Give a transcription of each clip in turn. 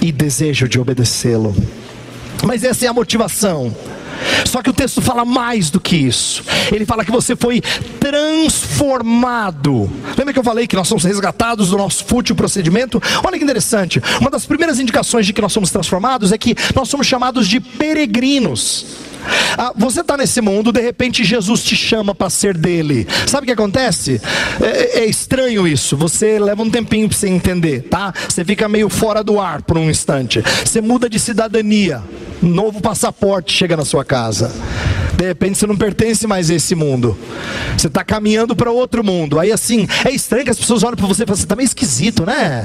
e desejo de obedecê-lo. Mas essa é a motivação. Só que o texto fala mais do que isso. Ele fala que você foi transformado. Lembra que eu falei que nós somos resgatados do nosso fútil procedimento? Olha que interessante. Uma das primeiras indicações de que nós somos transformados é que nós somos chamados de peregrinos. Você está nesse mundo, de repente Jesus te chama para ser dele. Sabe o que acontece? É estranho isso. Você leva um tempinho para você entender, tá? Você fica meio fora do ar por um instante. Você muda de cidadania, um novo passaporte chega na sua casa. De repente você não pertence mais a esse mundo. Você está caminhando para outro mundo. Aí assim, é estranho que as pessoas olham para você e falam, você está meio esquisito, né?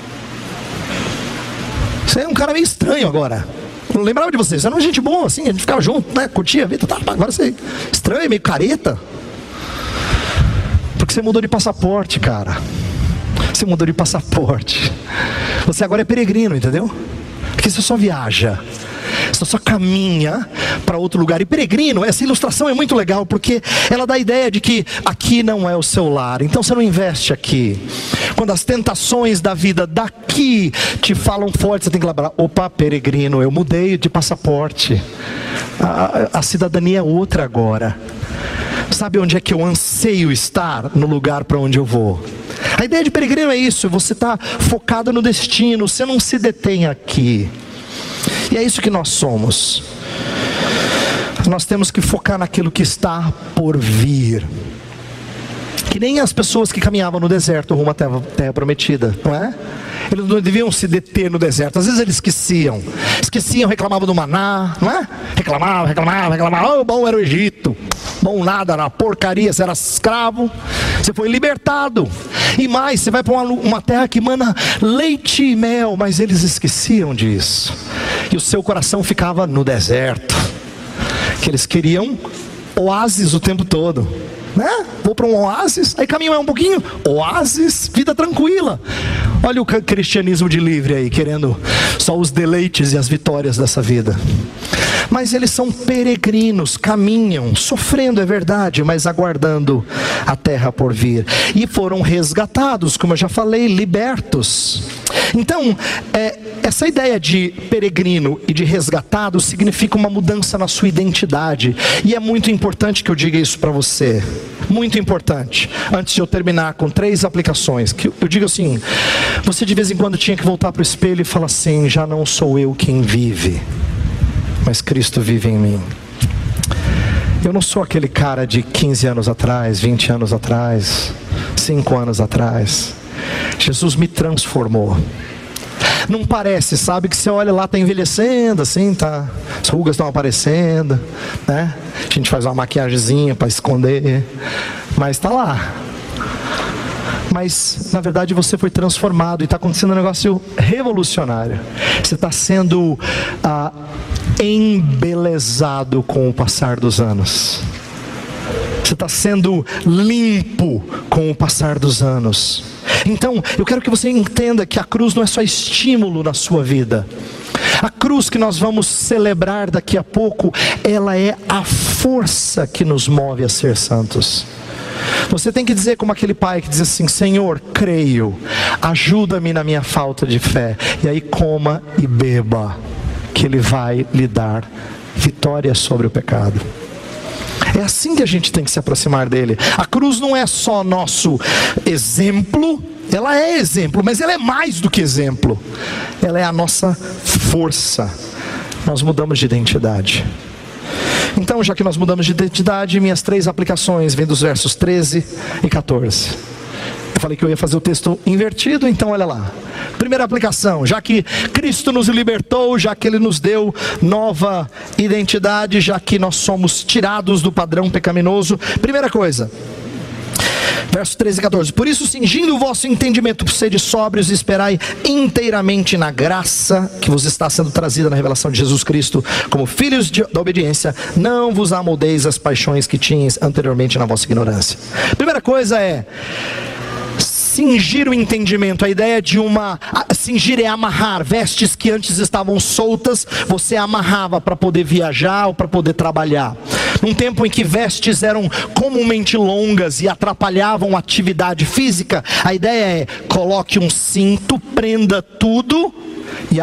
Você é um cara meio estranho agora. Eu não lembrava de você era uma gente boa, assim, a gente ficava junto, né? Curtia a vida, tá? Agora você é estranho, meio careta. Porque você mudou de passaporte, cara. Você mudou de passaporte. Você agora é peregrino, entendeu? Porque você só viaja, você só caminha para outro lugar. E peregrino, essa ilustração é muito legal, porque ela dá a ideia de que aqui não é o seu lar. Então você não investe aqui. Quando as tentações da vida daqui te falam forte, você tem que lembrar, opa, peregrino, eu mudei de passaporte. A cidadania é outra agora. Sabe onde é que eu anseio estar? No lugar para onde eu vou. A ideia de peregrino é isso, você está focado no destino, você não se detém aqui. E é isso que nós somos. Nós temos que focar naquilo que está por vir. Que nem as pessoas que caminhavam no deserto rumo à terra prometida, não é? Eles não deviam se deter no deserto. Às vezes eles esqueciam, reclamavam do maná, não é? Reclamavam, bom era o Egito. Bom nada, era uma porcaria, você era escravo. Você foi libertado. E mais, você vai para uma terra que emana leite e mel. Mas eles esqueciam disso. E o seu coração ficava no deserto. Que eles queriam oásis o tempo todo, né? Vou para um oásis, aí caminho um pouquinho, oásis, vida tranquila. Olha o cristianismo de livre aí, querendo só os deleites e as vitórias dessa vida. Mas eles são peregrinos, caminham, sofrendo, é verdade, mas aguardando a terra por vir. E foram resgatados, como eu já falei, libertos. Então, essa ideia de peregrino e de resgatado significa uma mudança na sua identidade. E é muito importante que eu diga isso para você. Muito importante. Antes de eu terminar com 3 aplicações, que eu digo assim, você de vez em quando tinha que voltar para o espelho e falar assim, já não sou eu quem vive, mas Cristo vive em mim. Eu não sou aquele cara de 15 anos atrás, 20 anos atrás, 5 anos atrás. Jesus me transformou. Não parece, sabe, que você olha lá, está envelhecendo assim, tá? As rugas estão aparecendo, né? A gente faz uma maquiagemzinha para esconder, mas está lá. Mas na verdade você foi transformado e está acontecendo um negócio revolucionário. Você está sendo embelezado com o passar dos anos. Você está sendo limpo com o passar dos anos. Então, eu quero que você entenda que a cruz não é só estímulo na sua vida. A cruz que nós vamos celebrar daqui a pouco, ela é a força que nos move a ser santos. Você tem que dizer como aquele pai que diz assim, Senhor, creio, ajuda-me na minha falta de fé. E aí coma e beba, que Ele vai lhe dar vitória sobre o pecado. É assim que a gente tem que se aproximar dele. A cruz não é só nosso exemplo, ela é exemplo, mas ela é mais do que exemplo. Ela é a nossa força. Nós mudamos de identidade. Então, já que nós mudamos de identidade, minhas 3 aplicações vêm dos versos 13 e 14. Eu falei que eu ia fazer o texto invertido, então olha lá. Primeira aplicação, já que Cristo nos libertou, já que Ele nos deu nova identidade, já que nós somos tirados do padrão pecaminoso. Primeira coisa, versos 13 e 14. Por isso, cingindo o vosso entendimento, sede sóbrios e esperai inteiramente na graça que vos está sendo trazida na revelação de Jesus Cristo, como filhos da obediência, não vos amoldeis as paixões que tinhas anteriormente na vossa ignorância. Primeira coisa é cingir o entendimento. A ideia de cingir é amarrar. Vestes que antes estavam soltas, você amarrava para poder viajar ou para poder trabalhar. Num tempo em que vestes eram comumente longas e atrapalhavam a atividade física, a ideia é, coloque um cinto, prenda tudo, e